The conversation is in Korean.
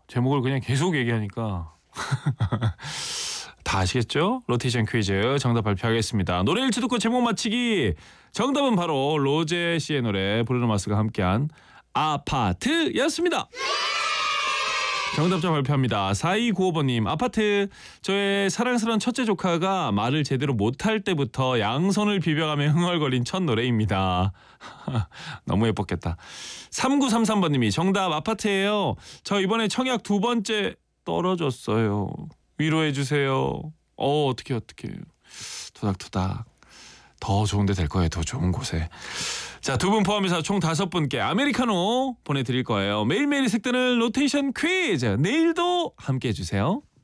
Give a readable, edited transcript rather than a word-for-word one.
제목을 그냥 계속 얘기하니까 다 아시겠죠? 로테이션 퀴즈 정답 발표하겠습니다. 노래 일치 듣고 제목 맞히기. 정답은 바로 로제 씨의 노래 브루노 마스가 함께한 아파트였습니다. 정답자 발표합니다. 4295번님. 아파트. 저의 사랑스러운 첫째 조카가 말을 제대로 못할 때부터 양손을 비벼가며 흥얼거린 첫 노래입니다. 너무 예뻤겠다. 3933번님이 정답 아파트예요. 저 이번에 청약 2번째 떨어졌어요. 위로해 주세요. 어떡해. 토닥토닥. 더 좋은 데 될 거예요. 더 좋은 곳에. 자, 2분 포함해서 총 5분께 아메리카노 보내드릴 거예요. 매일매일 색드는 로테이션 퀴즈. 내일도 함께해 주세요.